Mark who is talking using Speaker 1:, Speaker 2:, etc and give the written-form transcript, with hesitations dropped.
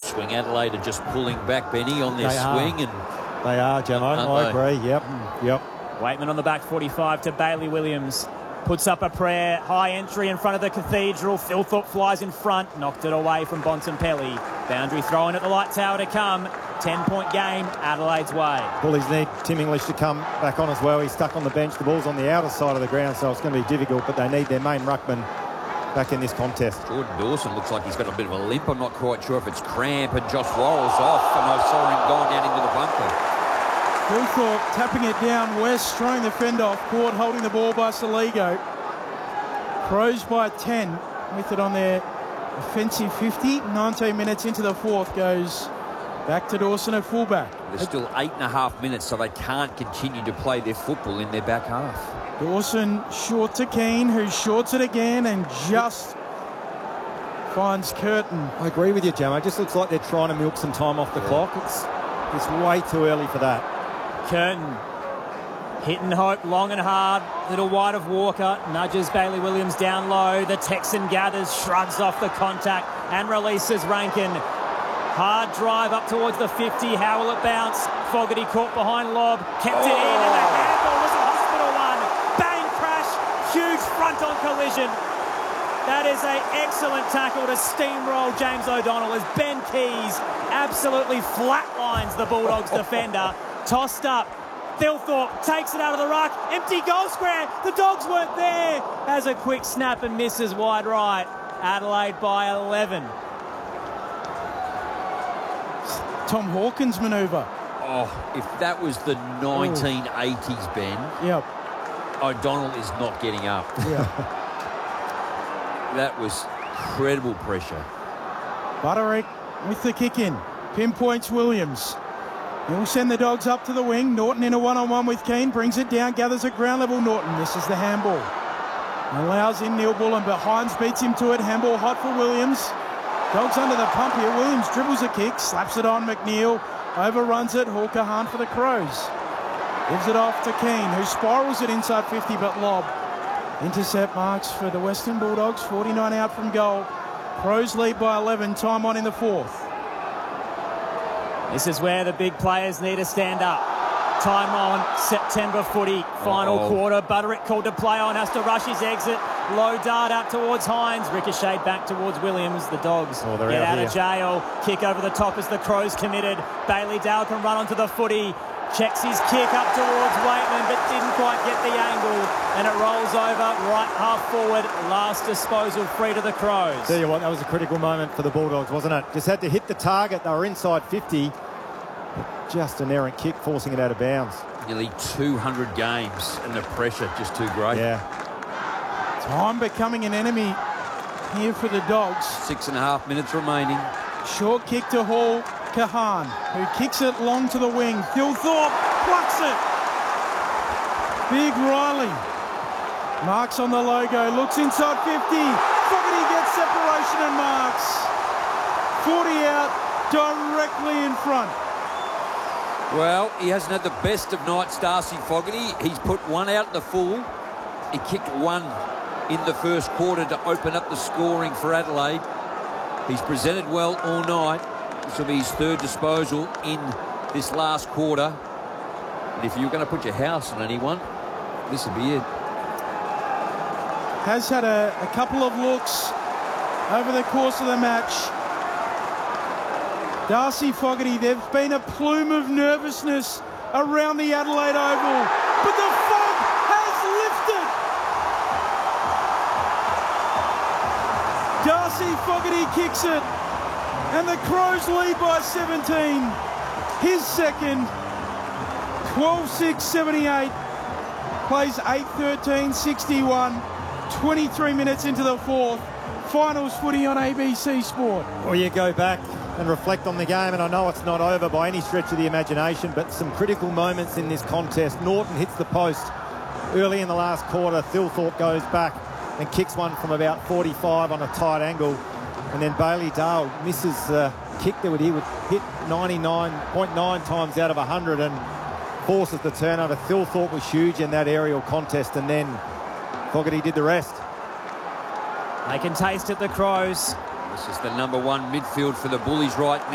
Speaker 1: swing. Adelaide are just pulling back, Benny, on their swing. And
Speaker 2: they are, Gemmo. I agree. Yep.
Speaker 3: Waitman on the back 45 to Bailey Williams. Puts up a prayer. High entry in front of the Cathedral. Thilthorpe flies in front. Knocked it away from Bontempelli. Boundary throw in at the light tower to come. 10-point game, Adelaide's way.
Speaker 2: Bullies need Tim English to come back on as well. He's stuck on the bench. The ball's on the outer side of the ground, so it's going to be difficult, but they need their main ruckman back in this contest.
Speaker 1: Jordan Dawson looks like he's got a bit of a limp. I'm not quite sure if it's cramp, and Josh rolls off, and I saw him going down into the bunker.
Speaker 4: Thilthorpe tapping it down West, throwing the fend off. Court holding the ball by Saligo. Crows by 10 with it on their offensive 50. 19 minutes into the fourth goes back to Dawson at fullback.
Speaker 1: There's still 8.5 minutes, so they can't continue to play their football in their back half.
Speaker 4: Dawson short to Keane, who shorts it again and just finds Curtin.
Speaker 2: I agree with you, Jam. It just looks like they're trying to milk some time off the clock. It's way too early for that.
Speaker 3: Curtin hitting Hope long and hard. Little wide of Walker. Nudges Bailey Williams down low. The Texan gathers, shrugs off the contact and releases Rankin. Hard drive up towards the 50. How will it bounce? Fogarty caught behind Lobb. Kept it in, and the handball was a hospital one. Bang, crash. Huge front-on collision. That is an excellent tackle to steamroll James O'Donnell as Ben Keys absolutely flatlines the Bulldogs defender. Tossed up. Thilthorpe takes it out of the ruck. Empty goal square. The Dogs weren't there. Has a quick snap and misses wide right. Adelaide by 11.
Speaker 4: Tom Hawkins manoeuvre.
Speaker 1: Oh, if that was the 1980s, Ben.
Speaker 4: Yep.
Speaker 1: O'Donnell is not getting up.
Speaker 4: Yeah.
Speaker 1: That was incredible pressure.
Speaker 4: Butterick with the kick in. Pinpoints Williams. He'll send the Dogs up to the wing. Norton in a one-on-one with Keane. Brings it down, gathers at ground level. Norton misses the handball. Allows in Neil Bullen, but Hines beats him to it. Handball hot for Williams. Dogs under the pump here. Williams dribbles a kick, slaps it on McNeil. Overruns it. Hawker Hahn for the Crows. Gives it off to Keane, who spirals it inside 50, but Lobb. Intercept marks for the Western Bulldogs. 49 out from goal. Crows lead by 11. Time on in the fourth.
Speaker 3: This is where the big players need to stand up. Time on, September footy, final quarter. Butterick called to play on, has to rush his exit. Low dart out towards Hines. Ricocheted back towards Williams. The Dogs get out of jail. Kick over the top as the Crows committed. Bailey Dale can run onto the footy. Checks his kick up towards Waitman, but didn't quite get the angle. And it rolls over, right half forward. Last disposal free to the Crows.
Speaker 2: Tell you what, that was a critical moment for the Bulldogs, wasn't it? Just had to hit the target. They were inside 50. Just an errant kick, forcing it out of bounds.
Speaker 1: Nearly 200 games, and the pressure just too great.
Speaker 2: Yeah.
Speaker 4: Time becoming an enemy here for the Dogs.
Speaker 1: 6.5 minutes remaining.
Speaker 4: Short kick to Hall Kahan, who kicks it long to the wing. Thilthorpe plucks it. Big Riley. Marks on the logo, looks inside 50. Fogarty gets separation and marks. 40 out, directly in front.
Speaker 1: Well, he hasn't had the best of nights, Darcy Fogarty. He's put one out in the full. He kicked one in the first quarter to open up the scoring for Adelaide. He's presented well all night. This will be his third disposal in this last quarter. And if you're going to put your house on anyone, this will be it.
Speaker 4: Has had a couple of looks over the course of the match. Darcy Fogarty, there's been a plume of nervousness around the Adelaide Oval, but the fog has lifted. Darcy Fogarty kicks it, and the Crows lead by 17. His second, 12-6-78, plays 8-13-61, 23 minutes into the fourth. Finals footy on ABC Sport.
Speaker 2: Well, you go back and reflect on the game, and I know it's not over by any stretch of the imagination, but some critical moments in this contest. Norton hits the post early in the last quarter. Thilthorpe goes back and kicks one from about 45 on a tight angle, and then Bailey Dale misses the kick that he would hit 99.9 times out of 100 and forces the turnover. Thilthorpe was huge in that aerial contest, and then Fogarty did the rest.
Speaker 3: They can taste it, the Crows.
Speaker 1: This is the number one midfield for the Bullies right now.